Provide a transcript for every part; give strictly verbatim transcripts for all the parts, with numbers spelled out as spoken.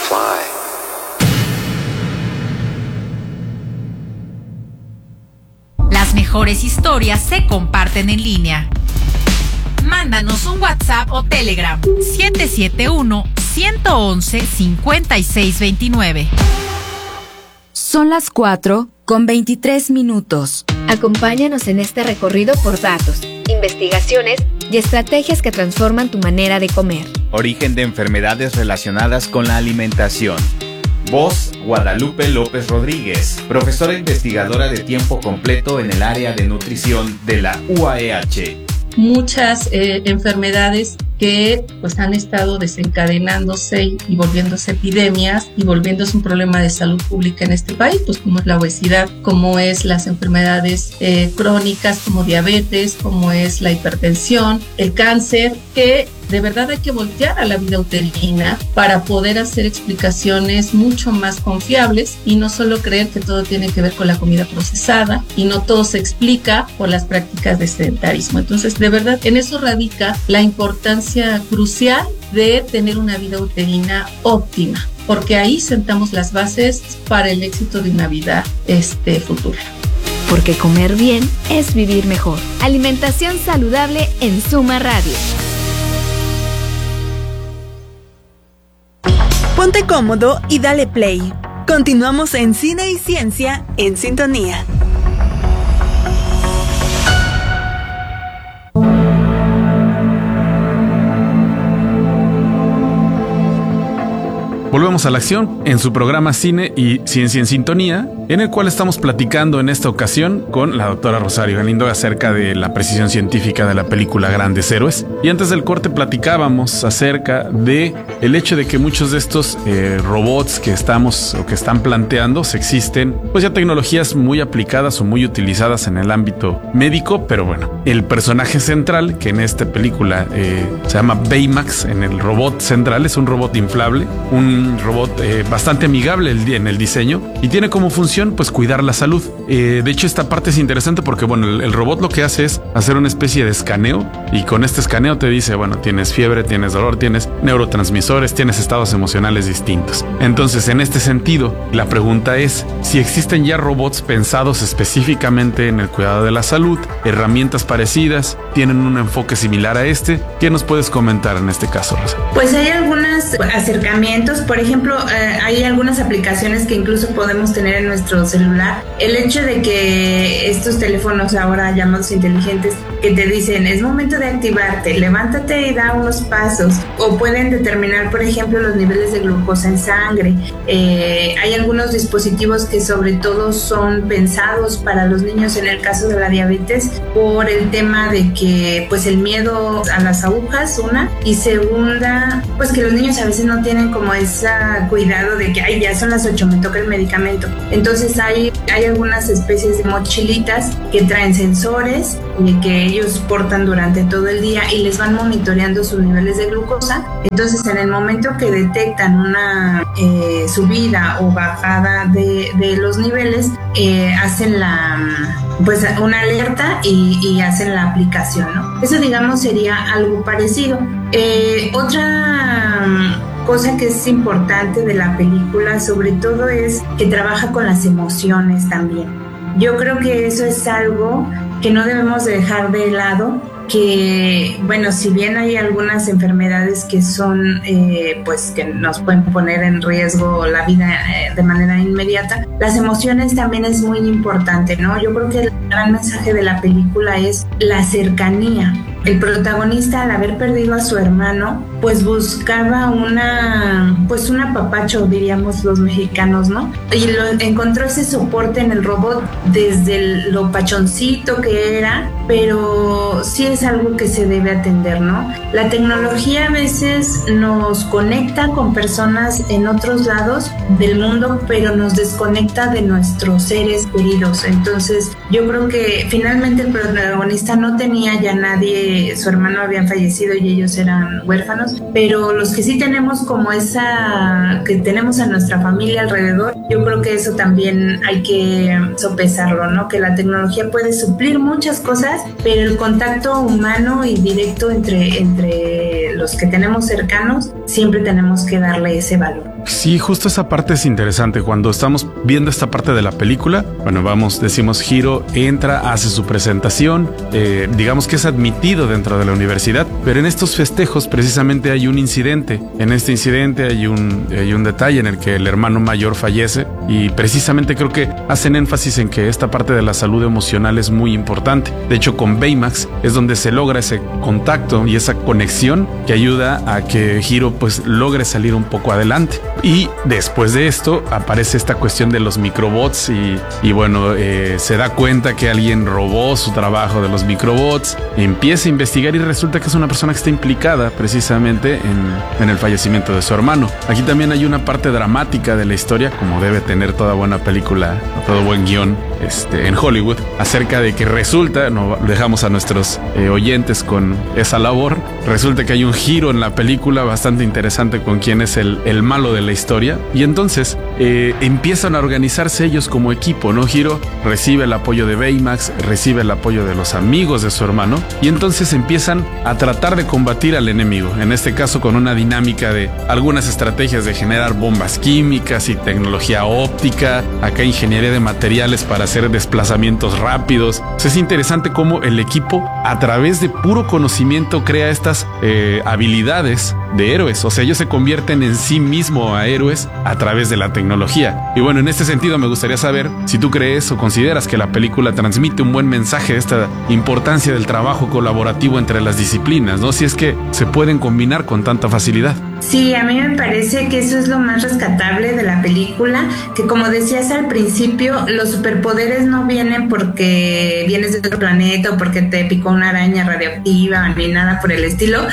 fly. Las mejores historias se comparten en línea. Mándanos un WhatsApp o Telegram siete siete uno, uno uno uno, cinco seis dos nueve. Son las cuatro con veintitrés minutos. Acompáñanos en este recorrido por datos, investigaciones y estrategias que transforman tu manera de comer. Origen de enfermedades relacionadas con la alimentación. Voz, Guadalupe López Rodríguez, profesora investigadora de tiempo completo en el área de nutrición de la U A E H. Muchas eh, enfermedades que pues han estado desencadenándose y, y volviéndose epidemias y volviéndose un problema de salud pública en este país, pues como es la obesidad, como es las enfermedades eh, crónicas como diabetes, como es la hipertensión, el cáncer, que de verdad hay que voltear a la vida uterina para poder hacer explicaciones mucho más confiables y no solo creer que todo tiene que ver con la comida procesada y no todo se explica por las prácticas de sedentarismo. Entonces, de verdad, en eso radica la importancia crucial de tener una vida uterina óptima, porque ahí sentamos las bases para el éxito de una vida este, futura. Porque comer bien es vivir mejor. Alimentación saludable en Suma Radio. Ponte cómodo y dale play. Continuamos en Cine y Ciencia en Sintonía. Volvemos a la acción en su programa Cine y Ciencia en Sintonía, en el cual estamos platicando en esta ocasión con la doctora Rosario Galindo acerca de la precisión científica de la película Grandes Héroes. Y antes del corte platicábamos acerca de el hecho de que muchos de estos eh, robots que estamos o que están planteando se existen, pues ya tecnologías muy aplicadas o muy utilizadas en el ámbito médico, pero bueno, el personaje central, que en esta película eh, se llama Baymax, en el robot central, es un robot inflable, un robot eh, bastante amigable en el diseño y tiene como función pues cuidar la salud. Eh, de hecho, esta parte es interesante porque bueno, el, el robot lo que hace es hacer una especie de escaneo y con este escaneo te dice, bueno, tienes fiebre, tienes dolor, tienes neurotransmisores, tienes estados emocionales distintos. Entonces, en este sentido, la pregunta es si existen ya robots pensados específicamente en el cuidado de la salud, herramientas parecidas, tienen un enfoque similar a este. ¿Qué nos puedes comentar en este caso, Rosa? Pues hay algunos acercamientos. Por ejemplo, eh, hay algunas aplicaciones que incluso podemos tener en nuestro celular. El hecho de que estos teléfonos ahora llamados inteligentes que te dicen es momento de activarte, levántate y da unos pasos, o pueden determinar, por ejemplo, los niveles de glucosa en sangre. Eh, hay algunos dispositivos que sobre todo son pensados para los niños en el caso de la diabetes por el tema de que pues el miedo a las agujas, una, y segunda, pues que los niños a veces no tienen como ese cuidado de que ay, ya son las ocho, me toca el medicamento. Entonces hay, hay algunas especies de mochilitas que traen sensores y que ellos portan durante todo el día y les van monitoreando sus niveles de glucosa. Entonces en el momento que detectan una eh, subida o bajada de, de los niveles, eh, hacen la pues una alerta y, y hacen la aplicación, ¿no? Eso digamos sería algo parecido. Eh, otra cosa que es importante de la película sobre todo es que trabaja con las emociones también. Yo creo que eso es algo que no debemos dejar de lado, que bueno, si bien hay algunas enfermedades que son eh, pues que nos pueden poner en riesgo la vida eh, de manera inmediata, las emociones también es muy importante, ¿no? Yo creo que el gran mensaje de la película es la cercanía. El protagonista, al haber perdido a su hermano, pues buscaba una, pues un apapacho, diríamos los mexicanos, ¿no? Y lo, encontró ese soporte en el robot desde el, lo pachoncito que era, pero sí es algo que se debe atender, ¿no? La tecnología a veces nos conecta con personas en otros lados del mundo, pero nos desconecta de nuestros seres queridos. Entonces, yo creo que finalmente el protagonista no tenía ya nadie, su hermano había fallecido y ellos eran huérfanos, cercanos, pero los que sí tenemos como esa, que tenemos a nuestra familia alrededor, yo creo que eso también hay que sopesarlo, ¿no? Que la tecnología puede suplir muchas cosas, pero el contacto humano y directo entre, entre los que tenemos cercanos, siempre tenemos que darle ese valor. Sí, justo esa parte es interesante. Cuando estamos viendo esta parte de la película, bueno, vamos, decimos, Hiro entra, hace su presentación, eh, digamos que es admitido dentro de la universidad, pero en estos festejos precisamente hay un incidente. En este incidente hay un, hay un detalle en el que el hermano mayor fallece y precisamente creo que hacen énfasis en que esta parte de la salud emocional es muy importante. De hecho, con Baymax es donde se logra ese contacto y esa conexión que ayuda a que Hiro pues logre salir un poco adelante. Y después de esto aparece esta cuestión de los microbots y, y bueno, eh, se da cuenta que alguien robó su trabajo de los microbots, empieza a investigar y resulta que es una persona que está implicada precisamente en, en el fallecimiento de su hermano. Aquí también hay una parte dramática de la historia, como debe tener toda buena película, todo buen guión este, en Hollywood, acerca de que resulta, no dejamos a nuestros eh, oyentes con esa labor, resulta que hay un giro en la película bastante interesante con quién es el, el malo de la historia, y entonces eh, empiezan a organizarse ellos como equipo, ¿no? Hiro recibe el apoyo de Baymax, recibe el apoyo de los amigos de su hermano, y entonces empiezan a tratar de combatir al enemigo, en este caso con una dinámica de algunas estrategias de generar bombas químicas y tecnología óptica, acá ingeniería de materiales para hacer desplazamientos rápidos. O sea, es interesante cómo el equipo a través de puro conocimiento crea estas eh, habilidades de héroes, o sea, ellos se convierten en sí mismos a héroes a través de la tecnología. Y bueno, en este sentido me gustaría saber si tú crees o consideras que la película transmite un buen mensaje de esta importancia del trabajo colaborativo entre las disciplinas, ¿no? Si es que se pueden combinar con tanta facilidad. Sí, a mí me parece que eso es lo más rescatable de la película, que como decías al principio, los superpoderes no vienen porque vienes de otro planeta o porque te picó una araña radioactiva ni nada por el estilo,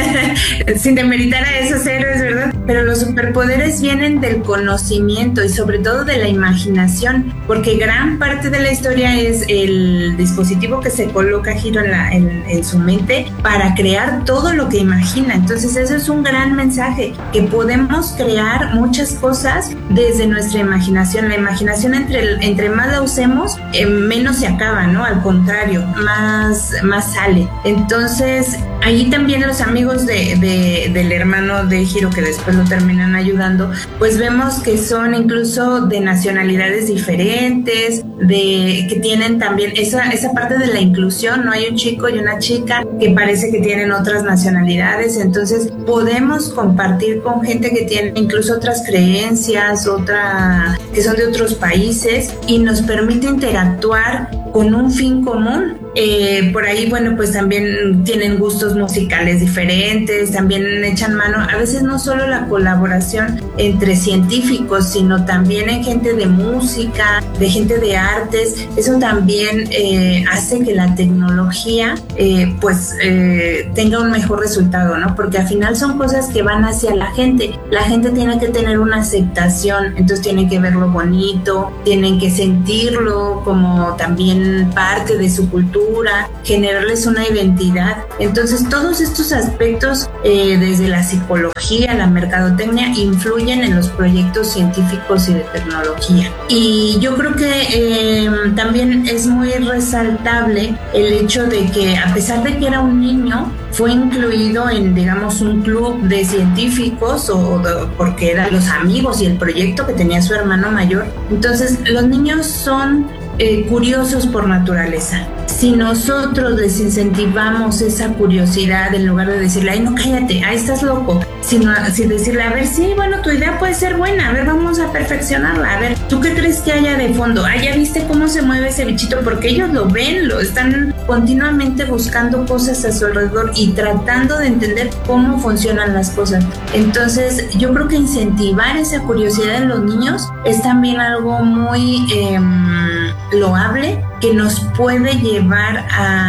sin demeritar a esos héroes, ¿verdad? Pero los superpoderes vienen del conocimiento y sobre todo de la imaginación, porque gran parte de la historia es el dispositivo que se coloca Hiro en, la, en, en su mente para crear todo lo que imagina. Entonces eso es un gran mensaje, que podemos crear muchas cosas desde nuestra imaginación. La imaginación, entre, entre más la usemos, eh, menos se acaba, ¿no? Al contrario, más, más sale. Entonces, allí también los amigos de, de, del hermano de Hiro, que después lo terminan ayudando, pues vemos que son incluso de nacionalidades diferentes, de que tienen también esa, esa parte de la inclusión, ¿no? Hay un chico y una chica que parece que tienen otras nacionalidades, entonces podemos compartir con gente que tiene incluso otras creencias, otra, que son de otros países, y nos permite interactuar con un fin común. Eh, por ahí, bueno, pues también tienen gustos musicales diferentes, también echan mano, a veces no solo la colaboración entre científicos, sino también en gente de música, de gente de artes. Eso también eh, hace que la tecnología eh, pues eh, tenga un mejor resultado, ¿no? Porque al final son cosas que van hacia la gente. La gente tiene que tener una aceptación, entonces tienen que verlo bonito, tienen que sentirlo como también parte de su cultura, generarles una identidad. Entonces todos estos aspectos eh, desde la psicología, la mercadotecnia, influyen en los proyectos científicos y de tecnología. Y yo creo que eh, también es muy resaltable el hecho de que, a pesar de que era un niño, fue incluido en, digamos, un club de científicos, o de, porque eran los amigos y el proyecto que tenía su hermano mayor. Entonces los niños son eh, curiosos por naturaleza. Si nosotros les incentivamos esa curiosidad, en lugar de decirle, ay, no, cállate, ay, estás loco, sino si decirle, a ver, sí, bueno, tu idea puede ser buena, a ver, vamos a perfeccionarla, a ver, ¿tú qué crees que haya de fondo? Ah, ¿ya viste cómo se mueve ese bichito? Porque ellos lo ven, lo están continuamente buscando cosas a su alrededor y tratando de entender cómo funcionan las cosas. Entonces, yo creo que incentivar esa curiosidad en los niños es también algo muy eh, loable, que nos puede llevar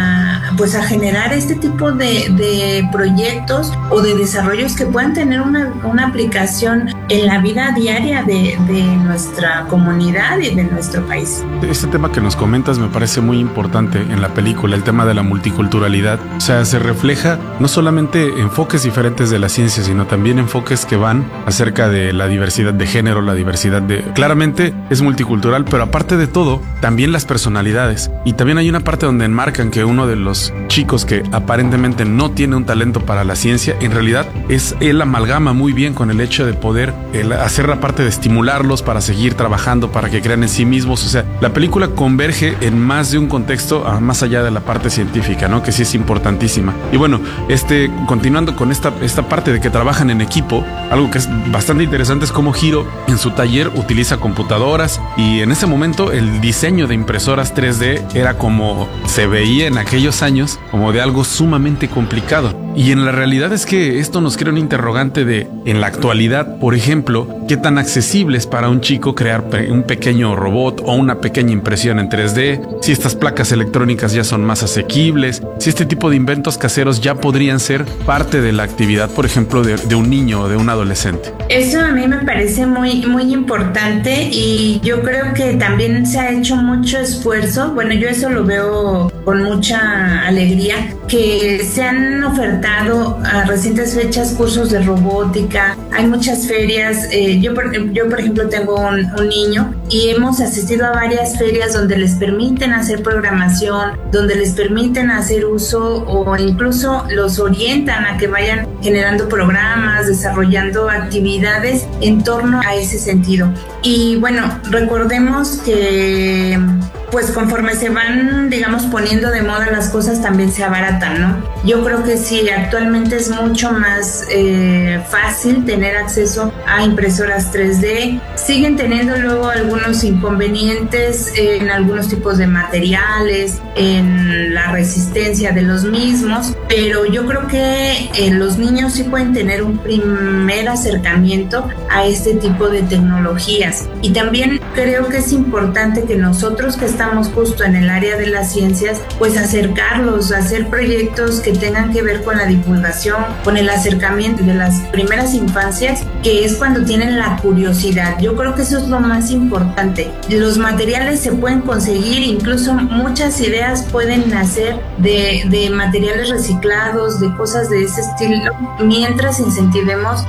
a, pues a generar este tipo de, de proyectos o de desarrollos que puedan tener una, una aplicación en la vida diaria de, de nuestra comunidad y de nuestro país. Este tema que nos comentas me parece muy importante en la película, el tema de la multiculturalidad. O sea, se refleja no solamente enfoques diferentes de la ciencia, sino también enfoques que van acerca de la diversidad de género, la diversidad de... Claramente es multicultural, pero aparte de todo, también las personalidades. Y también hay una parte donde enmarcan que uno de los chicos que aparentemente no tiene un talento para la ciencia, en realidad es él amalgama muy bien con el hecho de poder el hacer la parte de estimularlos para seguir trabajando, para que crean en sí mismos. O sea, la película converge en más de un contexto, más allá de la parte científica, ¿no? Que sí es importantísima. Y bueno, este, continuando con esta, esta parte de que trabajan en equipo, algo que es bastante interesante es cómo Hiro en su taller utiliza computadoras, y en ese momento el diseño de impresoras tres D era como se veía en aquellos años, como de algo sumamente complicado. Y en la realidad es que esto nos crea un interrogante de, en la actualidad, por ejemplo, qué tan accesible es para un chico crear un pequeño robot o una pequeña impresión en tres D, si estas placas electrónicas ya son más asequibles, si este tipo de inventos caseros ya podrían ser parte de la actividad, por ejemplo, de, de un niño o de un adolescente. Eso a mí me parece muy, muy importante, y yo creo que también se ha hecho mucho esfuerzo. Bueno, yo eso lo veo con mucha alegría, que se han ofertado a recientes fechas cursos de robótica. Hay muchas ferias. Eh, yo, por, yo, por ejemplo, tengo un, un niño y hemos asistido a varias ferias donde les permiten hacer programación, donde les permiten hacer uso o incluso los orientan a que vayan generando programas, desarrollando actividades en torno a ese sentido. Y bueno, recordemos que pues conforme se van, digamos, poniendo de moda las cosas, también se abaratan, ¿no? Yo creo que sí, actualmente es mucho más eh, fácil tener acceso a impresoras tres D. Siguen teniendo luego algunos inconvenientes en algunos tipos de materiales, en la resistencia de los mismos, pero yo creo que eh, los niños sí pueden tener un primer acercamiento a este tipo de tecnologías. Y también creo que es importante que nosotros que estamos justo en el área de las ciencias, pues acercarlos, hacer proyectos que tengan que ver con la divulgación, con el acercamiento de las primeras infancias, que es cuando tienen la curiosidad. Yo creo que eso es lo más importante. Los materiales se pueden conseguir, incluso muchas ideas pueden nacer de, de materiales reciclados, de cosas de ese estilo, mientras incentivemos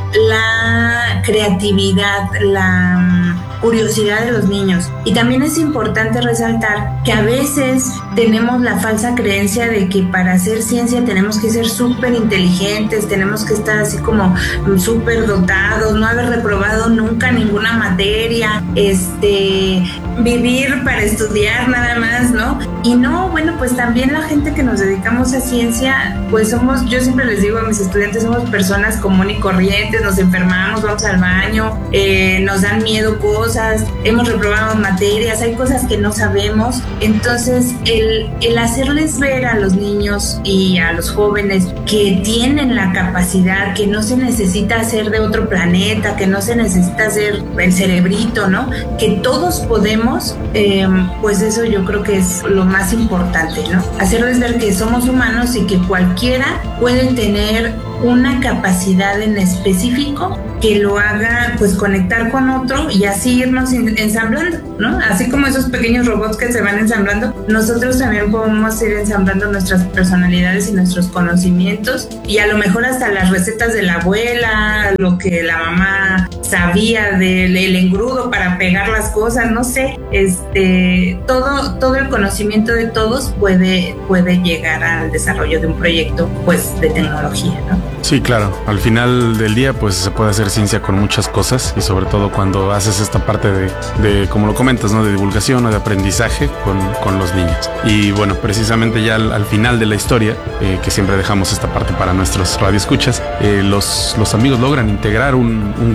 la creatividad, la curiosidad de los niños. Y también es importante resaltar que a veces tenemos la falsa creencia de que para hacer ciencia tenemos que ser súper inteligentes, tenemos que estar así como súper dotados, no haber reprobado nunca ninguna materia, este, vivir para estudiar nada más, ¿no? Y no, bueno, pues también la gente que nos dedicamos a ciencia, pues somos, yo siempre les digo a mis estudiantes, somos personas comunes y corrientes, nos enfermamos, vamos al baño, eh, nos dan miedo cosas, hemos reprobado materias, hay cosas que no sabemos. Entonces el, el hacerles ver a los niños y a los jóvenes que tienen la capacidad, que no se necesita ser de otro planeta, que no se necesita ser el cerebrito, ¿no? Que todos podemos, eh, pues eso yo creo que es lo más importante, ¿no? Hacerles ver que somos humanos y que cualquiera puede tener una capacidad en específico que lo haga pues conectar con otro y así irnos ensamblando, ¿no? Así como esos pequeños robots que se van ensamblando, nosotros también podemos ir ensamblando nuestras personalidades y nuestros conocimientos, y a lo mejor hasta las recetas de la abuela, lo que la mamá sabía del el engrudo para pegar las cosas, no sé, este, todo, todo el conocimiento de todos puede, puede llegar al desarrollo de un proyecto pues de tecnología, ¿no? Sí, claro. Al final del día, pues se puede hacer ciencia con muchas cosas, y sobre todo cuando haces esta parte de, de como lo comentas, ¿no? De divulgación o de aprendizaje con, con los niños. Y bueno, precisamente ya al, al final de la historia, eh, que siempre dejamos esta parte para nuestros radioescuchas, eh, los, los amigos logran integrar un, un grupo de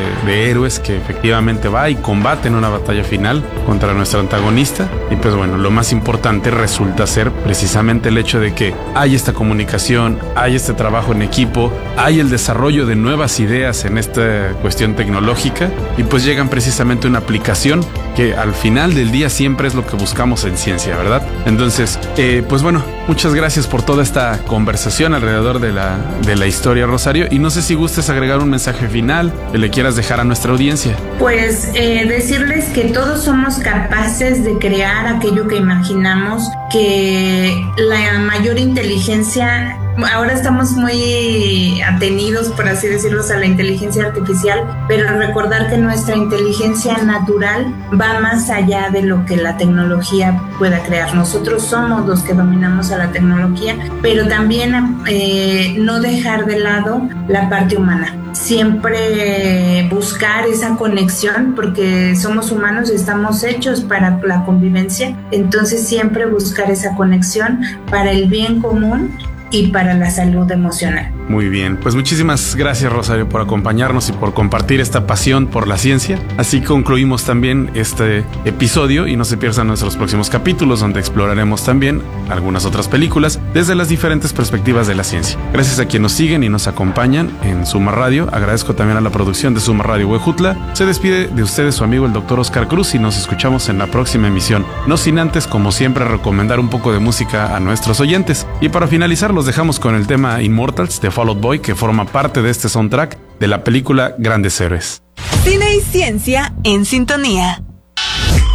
de, de héroes que efectivamente va y combate en una batalla final contra nuestro antagonista. Y pues bueno, lo más importante resulta ser precisamente el hecho de que hay esta comunicación, hay este trabajo en equipo, hay el desarrollo de nuevas ideas en esta cuestión tecnológica y pues llegan precisamente a una aplicación que al final del día siempre es lo que buscamos en ciencia, ¿verdad? Entonces, eh, pues bueno, muchas gracias por toda esta conversación alrededor de la, de la historia, Rosario, y no sé si gustes agregar un mensaje final que le quieras dejar a nuestra audiencia. Pues eh, decirles que todos somos capaces de crear aquello que imaginamos, que la mayor inteligencia, ahora estamos muy atenidos, por así decirlo, a la inteligencia artificial, pero recordar que nuestra inteligencia natural va más allá de lo que la tecnología pueda crear. Nosotros somos los que dominamos a la tecnología, pero también eh, no dejar de lado la parte humana. Siempre buscar esa conexión, porque somos humanos y estamos hechos para la convivencia, entonces siempre buscar esa conexión para el bien común y para la salud emocional. Muy bien, pues muchísimas gracias, Rosario, por acompañarnos y por compartir esta pasión por la ciencia. Así concluimos también este episodio y no se pierdan nuestros próximos capítulos donde exploraremos también algunas otras películas desde las diferentes perspectivas de la ciencia. Gracias a quienes nos siguen y nos acompañan en Suma Radio. Agradezco también a la producción de Suma Radio Huejutla. Se despide de ustedes su amigo el doctor Oscar Cruz y nos escuchamos en la próxima emisión. No sin antes, como siempre, recomendar un poco de música a nuestros oyentes. Y para finalizar, los dejamos con el tema Immortals de Fall Out Boy, que forma parte de este soundtrack de la película Grandes Héroes. Cine y ciencia en sintonía.